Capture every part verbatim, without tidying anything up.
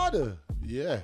God. Yeah.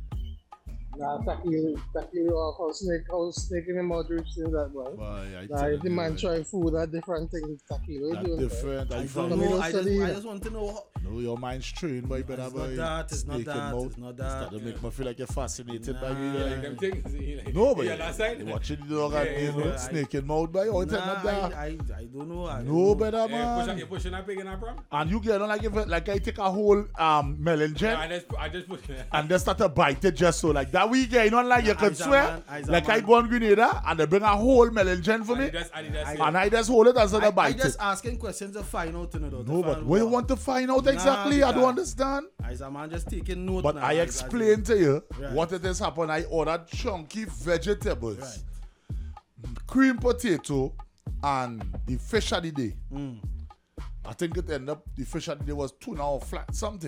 Nah, tackle, tackle off how snake, how snake in the mouth reach in that boy. Boy, I Nah, tell if the you, man boy. try food, that different thing. Tackle, what That you doing? different. I I don't from know. know. I just, study I that. just want to know. How, No, your mind's trained, boy. Better it's boy. not that. It's not Snake in that. mouth. It's not that. Start to make me feel like you're fascinated by Nah. me. Like Like, them things. you like- no, but Yeah, last night. you watching the dog Yeah, and yeah, you know, yeah, I- snake in mouth, boy. Oh, it's Nah, not that. I, I, I don't know. I No, don't know. better, Eh, push, man. you pushing a pig in a pram? And you get on like if it, like I take a whole um melon gel Yeah, I just, I just push it. and they start to bite it just so like that we get on like you Nah, could Isa swear man, Isa like I man. go on Grenada and they bring a whole melon gel for And me he just, and he just, and I just hold it and so they I, I bite just it. asking questions to find out. You know, to No, but find what you out. want to find out exactly? I don't because- understand. As a man just taking note. But now, I as- explained to you Right. what it has happened. I ordered chunky vegetables, Right. cream potato, and the fish of the day. Mm. I think it ended up, the fish of the day was tuna or flat, something.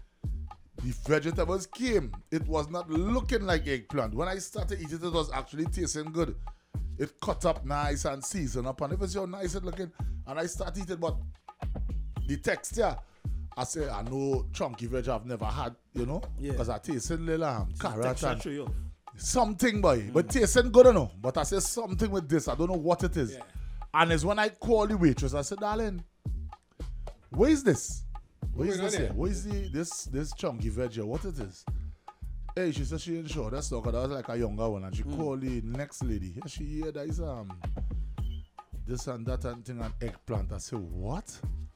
The vegetables came. It was not looking like eggplant. When I started eating it, it was actually tasting good. It cut up nice and seasoned up, and it was so nice it looking. And I started eating, but the texture, I say, I know chunky veg I've never had, you know, Yeah. because I tasted little um, carrot Texture and through you. something, boy. But tasting good, you know. But I say something with this. I don't know what it is. Yeah. And it's when I call the waitress, I said, darling, where is this? Where is going this on here? there? Where is the this this chunky veg here? What it is? Hey, she said she ain't sure. That's not, 'cause that was like a younger one. And she called the next lady. Yeah, she hear that is um this and that and thing and eggplant. I said, what?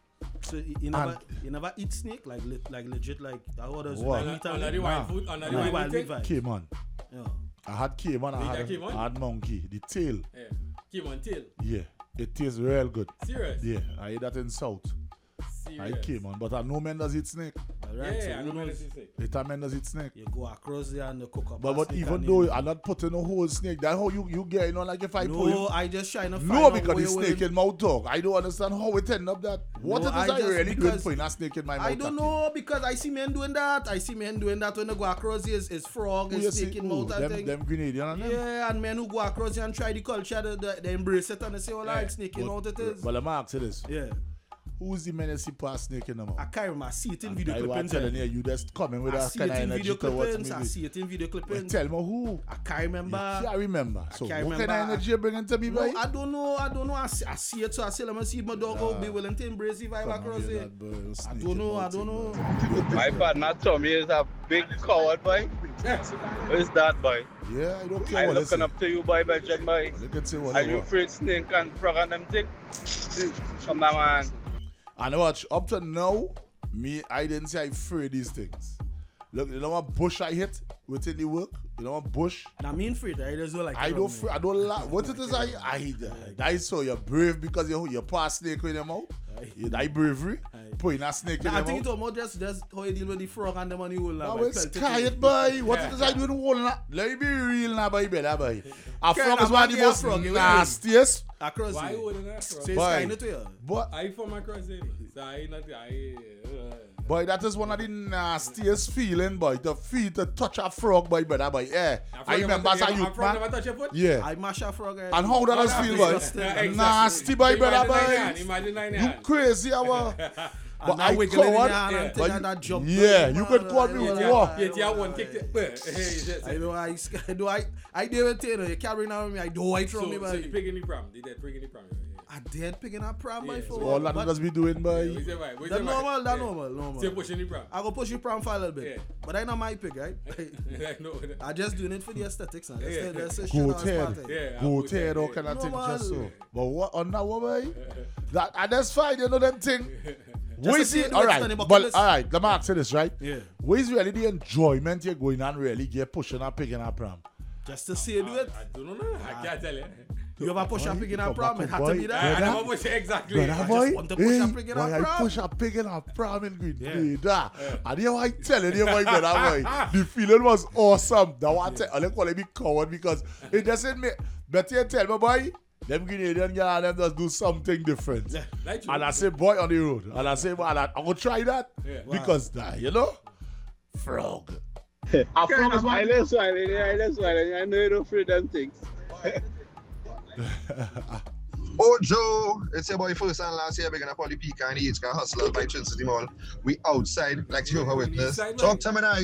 So you, you never, you never eat snake like le- like legit like that. What does What? like Under, meat under and the Nah. wild food, under the Nah. wild Wild meat meat thing. vibe. Came on. Yeah. I had came on. I Did had, that came on? I had monkey. The tail. Yeah. Keep on tail. Yeah. It tastes real good. Serious? Yeah. I ate that in South. Serious? I came on. But I know men does eat snake. All Yeah, right. so yeah, I who know what knows? you say. It a man does eat snake. You go across there and you cook up. But, a but snake even and though you- I'm not putting a whole snake, that's how you, you get, you know, like if I put no, it. I just trying to find No, out because where the you snake will- in mouth dog. I don't understand how it end up that. What No, it is I I, just- really doing because putting a snake in my mouth? I don't know because I see men doing that. I see men doing that when they go across here is, is frog, Who you is see? snake in Who? mouth and Them, thing. them Grenadian and them? Yeah, and men who go across here and try the culture, they, they, they embrace it and they say, well, Yeah. like snake in mouth it is. But let me ask you this. Yeah. Who's the man that see past snake in the mouth? I can't remember. I see it in And video I was clippings. telling eh. you, you just coming with I that see kind it of in energy video towards clippings. I me. see it in video Well, clippings. tell me who. I can't remember. I can't remember. So can't what remember. kind of energy you bringing to me, No, boy? I don't know. I don't know. I see, I see it, so I say, let me see if my dog will be willing to embrace the vibe Come on, across hear it. that, boy. You I snake don't in know. I mouth don't thing, know. boy. My partner Tommy is a big coward, boy. What is that, boy? Yeah, I don't care I'm what they looking say. up to you, boy, Benjamin, boy. They can say what Are they you want. afraid snake and frog and them thing? Come on, man. And watch, up to now, me, I didn't say I fear these things. Look, you know what bush I hit within the work? You know what bush? Now, me and Fred, I just don't like I it don't around fear, me. I don't laugh. What it is I, I, I saw you're brave because you, you pass snake in your mouth. Aye. You die bravery. Aye. Putting a snake in Nah, I your think it's mouth. about just, just how you deal with the frog and the money hole. I was scared, boy. What it is I doing whole now? Let me be real now, boy, better, boy. A frog is one of the most frog, you will. nastiest. Across Why it. wouldn't that? So From? it's Boy. kind of to you. But, I from across it. So I not. I. Uh, boy, that is one of the nastiest feeling, boy. To feel, to touch a frog, boy, brother, boy. Yeah. I remember as a youth, man. Never touch your foot. Yeah. I mash a frog. eh. And how that does feel, boy? disgusting. Nasty, boy, brother, Imagine nine boy. hand, Imagine nine You hand. crazy, our. And But that I wiggling in your coward. hand and Yeah. thing But and that jump. yeah, man, you could man, call me yeah, what? yeah, Yeah, yeah, one yeah. kick it. I know I, I do I, I deal with it. You carrying on with me. I do I throw So, me, so but you picking the pram. They did picking the pram. I did picking up pram by Yeah, for so All that but niggas be doing, We boy. say why? We That say why? normal, that Yeah. normal, normal. Say pushing the pram. I go push you pram for a little bit, Yeah. but I not my pick, right? I know that. I just doing it for the aesthetics, and that's Yeah. it. That's a Go shit ass tear. party. Yeah. Go I tear, put all that, kind of No, thing, just man. so. But what on that one, boy? That, and that's fine, you know them thing. Just We to see, see the all next right, time the bucket but list. all right, let me ask you this, right? Yeah. What is really the enjoyment you're going on really get pushing and picking a pram? Just to see you do I, it. I don't know. I can't tell you. You ever push a Boy, pig in a come pram? back, It had boy. to be I, that. I Brother? never push it exactly. Brother, just boy, want to push hey, a pig in a boy, I pram. push a pig in a pram in Green Yeah. yeah. And you know I telling you, boy, brother, boy, the feeling was awesome. That one, yeah. I call me coward because it doesn't make. Better you tell me, boy, them Grenadian girl them just do something different. Yeah. Like you. And I say, boy, on the road. And I say, boy, and I, I'm going to try that. Yeah. Because, that, you know, frog. I love swallowing, I love swallowing. I know you don't fear them things. Ojo, it's your boy first and last year. Big up all the P K and the H K hustlers by Trin City Mall. We outside like Jehovah Witness. Talk to me now.